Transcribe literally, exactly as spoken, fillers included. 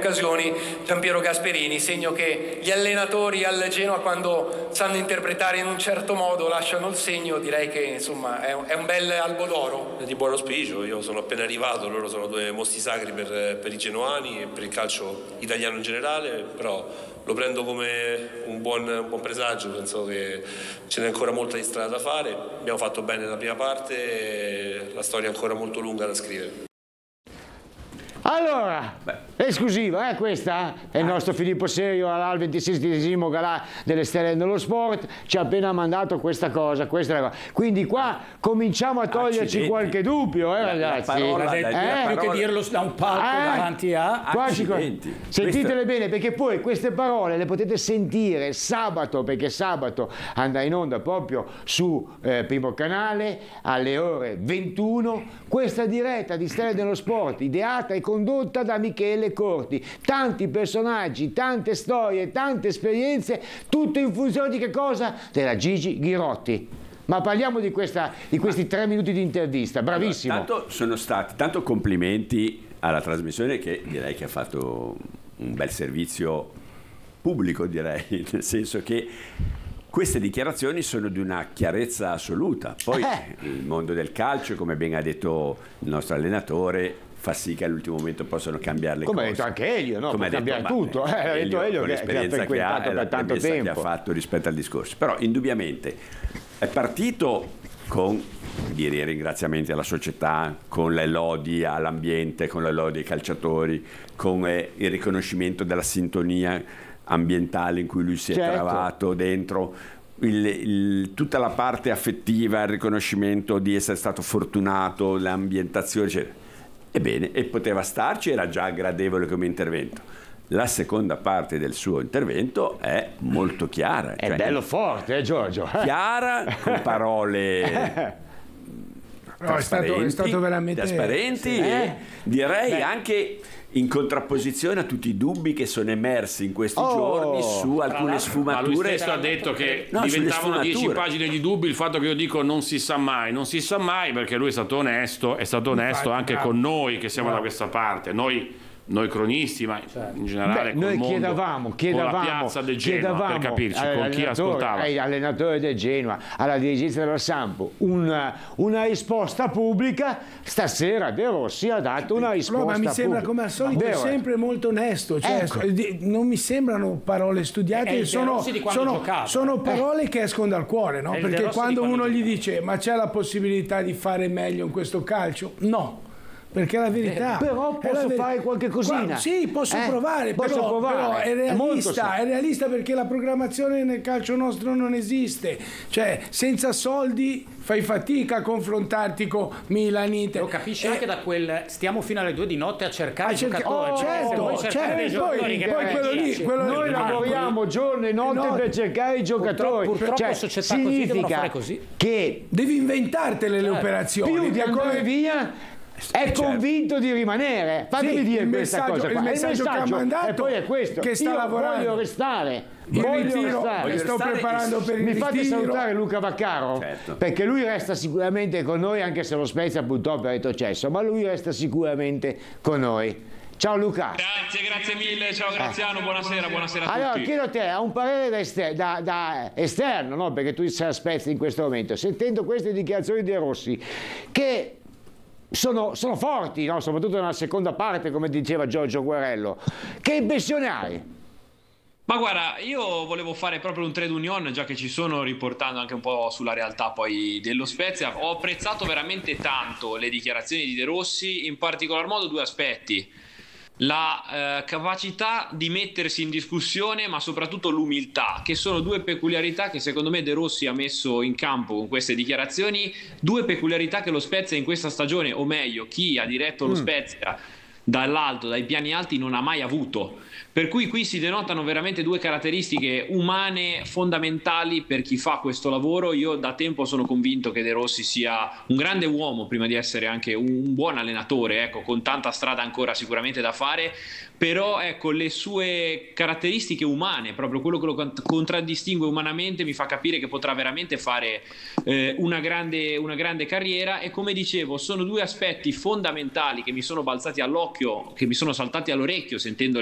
occasioni Giampiero Gasperini, segno che gli allenatori al Genoa, quando sanno interpretare in un certo modo, lasciano il segno. Direi che insomma è un, è un bel albo d'oro. È di buon auspicio, io sono appena arrivato, loro sono due mostri sacri per, per i genoani e per il calcio italiano in generale, però lo prendo come un buon, un buon presagio. Penso che ce n'è ancora molta di strada da fare, abbiamo fatto bene la prima parte e la storia è ancora molto lunga da scrivere. Allora, Beh. esclusiva, eh, questa è il nostro Filippo Serio al ventiseiesimo galà delle stelle dello sport, ci ha appena mandato questa cosa, questa è la cosa. Quindi qua cominciamo a toglierci Accidenti. qualche dubbio, eh, la, ragazzi. La parola, eh, la eh, che dirlo da un palco eh, davanti a Accidenti. Sentitele bene, perché poi queste parole le potete sentire sabato, perché sabato andrà in onda proprio su eh, Primo Canale alle ore ventuno questa diretta di Stelle dello Sport, ideata e condotta da Michele Corti. Tanti personaggi, tante storie, tante esperienze, tutto in funzione di che cosa? Della Gigi Ghirotti. Ma parliamo di, questa, di questi tre minuti di intervista, bravissimo. Allora, tanto sono stati, tanto complimenti alla trasmissione, che direi che ha fatto un bel servizio pubblico, direi, nel senso che queste dichiarazioni sono di una chiarezza assoluta. Poi eh. il mondo del calcio, come ben ha detto il nostro allenatore, fa sì che all'ultimo momento possano cambiare le come cose. Come ha detto anche Elio, no? Come può cambiare detto, tutto. Eh, ha detto Elio con che, l'esperienza che ha frequentato che ha, per tanto tempo. che ha fatto rispetto al discorso. Però indubbiamente è partito con dire i ringraziamenti alla società, con le lodi all'ambiente, con le lodi ai calciatori, con eh, il riconoscimento della sintonia ambientale in cui lui si è certo. trovato dentro, il, il, tutta la parte affettiva, il riconoscimento di essere stato fortunato, l'ambientazione, eccetera. Ebbene, e poteva starci, era già gradevole come intervento. La seconda parte del suo intervento è molto chiara. È cioè, bello forte, eh, Giorgio? Chiara, con parole no, è stato, è stato veramente trasparenti, eh? e direi Beh. anche in contrapposizione a tutti i dubbi che sono emersi in questi oh, giorni su alcune sfumature. Ma lui stesso ha detto che no, diventavano dieci pagine di dubbi il fatto che io dico non si sa mai, non si sa mai, perché lui è stato onesto, è stato onesto Infatti, anche bravo. con noi che siamo Bravo. da questa parte, noi noi cronisti, ma certo. in generale Beh, noi col mondo, chiedavamo, chiedavamo, con la piazza del Genoa, chiedavamo per capirci, con chi ascoltava, agli allenatori del Genoa, alla dirigenza della Sampo, una, una risposta pubblica. Stasera De Rossi ha dato una risposta no, ma mi sembra pubblica. come al solito Vero, sempre molto onesto, cioè, ecco. non mi sembrano parole studiate, è sono, sono, sono parole che escono dal cuore, no? Perché quando uno gli dice ma c'è la possibilità di fare meglio in questo calcio? No. Perché è la verità. Eh, però posso ver- fare qualche cosina. Qua, sì, posso eh? provare, posso però, provare. però è realista, è, è realista perché la programmazione nel calcio nostro non esiste. Cioè, senza soldi fai fatica a confrontarti con Milan, Inter. Lo capisci eh, anche da quel stiamo fino alle due di notte a cercare i cerca- giocatori. oh, certo, Poi cercare certo, dei poi- giocatori che poi poi quello lì- dici, quello lì- Noi Ah, lavoriamo giorno e notte no. per cercare i giocatori. Purtroppo, purtroppo cioè, società così devono significa fare così. che devi inventartele le operazioni. più di andare via è certo. convinto di rimanere. Fatemi Sì, dire il questa messaggio- cosa qua. il messaggio che ha mandato e poi è questo, che sta io lavorando. voglio restare Il voglio ritiro, restare mi sto restare preparando per il mi fate ritiro. salutare Luca Vaccaro, Certo. perché lui resta sicuramente con noi, anche se lo Spezia purtroppo è retrocesso, ma lui resta sicuramente con noi. Ciao Luca. Grazie, grazie mille, ciao Graziano, buonasera, buonasera a Allora tutti. chiedo a te, a un parere da, ester- da, da esterno, no? Perché tu sei a Spezia in questo momento, sentendo queste dichiarazioni di De Rossi che sono, sono forti, no? Soprattutto nella seconda parte, come diceva Giorgio Guerello, che impressione hai? Ma guarda, io volevo fare proprio un trade union, già che ci sono, riportando anche un po' sulla realtà poi dello Spezia. Ho apprezzato veramente tanto le dichiarazioni di De Rossi, in particolar modo due aspetti. La eh, capacità di mettersi in discussione, ma soprattutto l'umiltà, che sono due peculiarità che secondo me De Rossi ha messo in campo con queste dichiarazioni, due peculiarità che lo Spezia in questa stagione, o meglio chi ha diretto lo Spezia dall'alto, dai piani alti, non ha mai avuto. Per cui qui si denotano veramente due caratteristiche umane fondamentali per chi fa questo lavoro. Io da tempo sono convinto che De Rossi sia un grande uomo prima di essere anche un buon allenatore, ecco, con tanta strada ancora sicuramente da fare, però ecco, le sue caratteristiche umane, proprio quello che lo contraddistingue umanamente, mi fa capire che potrà veramente fare eh, una grande, una grande carriera. E come dicevo, sono due aspetti fondamentali che mi sono balzati all'occhio, che mi sono saltati all'orecchio sentendo